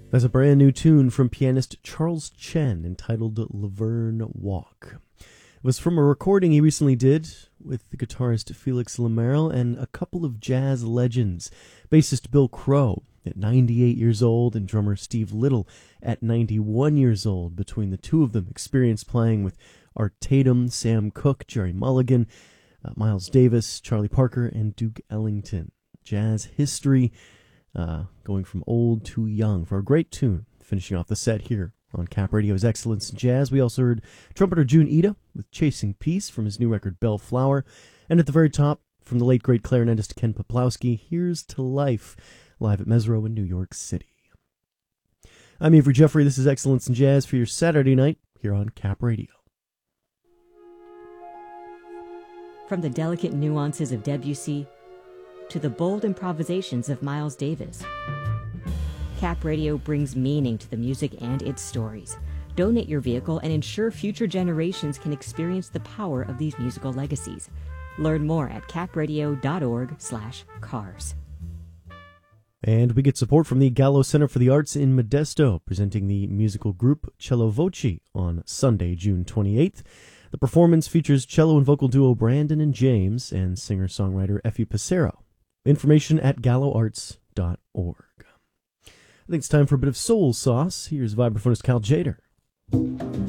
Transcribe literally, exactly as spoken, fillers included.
That's a brand new tune from pianist Charles Chen entitled Laverne Walk. It was from a recording he recently did with the guitarist Felix Lemerle and a couple of jazz legends, bassist Bill Crow at ninety-eight years old and drummer Steve Little at ninety-one years old. Between the two of them, experience playing with Art Tatum, Sam Cooke, Jerry Mulligan, uh, Miles Davis, Charlie Parker, and Duke Ellington. Jazz history, uh, going from old to young for a great tune. Finishing off the set here on Cap Radio's Excellence in Jazz, we also heard trumpeter June Ida with Chasing Peace from his new record Bellflower. And at the very top, from the late great clarinetist Ken Poplowski, Here's to Life, live at Mesro in New York City. I'm Avery Jeffrey. This is Excellence in Jazz for your Saturday night here on Cap Radio. From the delicate nuances of Debussy to the bold improvisations of Miles Davis, Cap Radio brings meaning to the music and its stories. Donate your vehicle and ensure future generations can experience the power of these musical legacies. Learn more at capradio.org slash cars. And we get support from the Gallo Center for the Arts in Modesto, presenting the musical group Cello Voce on Sunday, June twenty-eighth. The performance features cello and vocal duo Brandon and James and singer-songwriter Effie Passero. Information at gallo arts dot org. I think it's time for a bit of soul sauce. Here's vibraphonist Cal Jader.